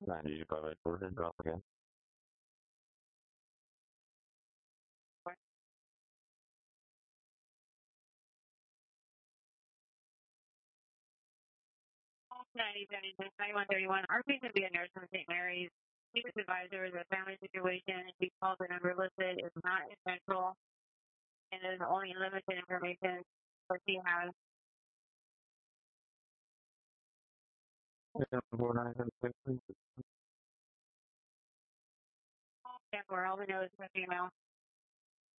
95 quarter, drop again. Our patient be a nurse from St. Mary's. He was advisor is a family situation. He called the number listed is not essential and is only limited information that he has. Yeah, 4976. And for all we know is a female.